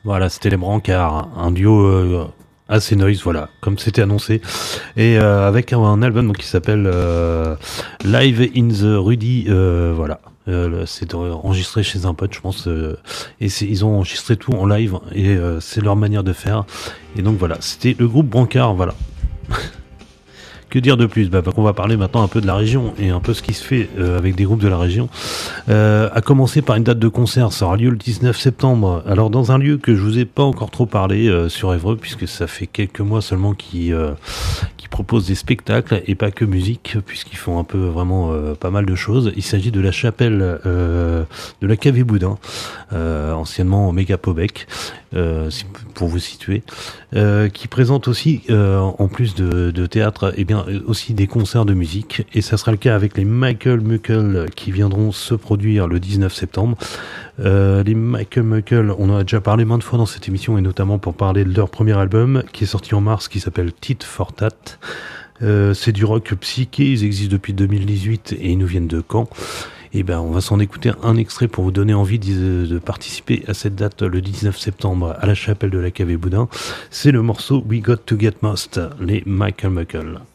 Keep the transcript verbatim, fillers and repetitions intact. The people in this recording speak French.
Voilà, c'était les Brancards, un duo euh, assez noise, voilà, comme c'était annoncé, et euh, avec un, un album qui s'appelle euh, Live in the Rudy, euh, voilà. Euh, c'est enregistré chez un pote, je pense, euh, et c'est, ils ont enregistré tout en live, et euh, c'est leur manière de faire. Et donc voilà, c'était le groupe Brancard, voilà. Que dire de plus? Bah, on va parler maintenant un peu de la région et un peu ce qui se fait euh, avec des groupes de la région. Euh, à commencer par une date de concert, ça aura lieu le dix-neuf septembre. Alors dans un lieu que je vous ai pas encore trop parlé euh, sur Évreux, puisque ça fait quelques mois seulement qu'ils euh, qui proposent des spectacles et pas que musique, puisqu'ils font un peu vraiment euh, pas mal de choses. Il s'agit de la chapelle euh, de la Cave et Boudin, euh, anciennement Mégapobec, euh, pour vous situer, euh, qui présente aussi, euh, en plus de, de théâtre, eh bien aussi des concerts de musique, et ça sera le cas avec les Michael Muckle qui viendront se produire le dix-neuf septembre. Euh, les Michael Muckle, on en a déjà parlé maintes fois dans cette émission, et notamment pour parler de leur premier album qui est sorti en mars, qui s'appelle Tit for Tat. Euh, c'est du rock psyché, ils existent depuis deux mille dix-huit et ils nous viennent de Caen. Et ben, on va s'en écouter un extrait pour vous donner envie de, de participer à cette date le dix-neuf septembre à la chapelle de la Cave et Boudin. C'est le morceau We Got to Get Most, les Michael Muckle.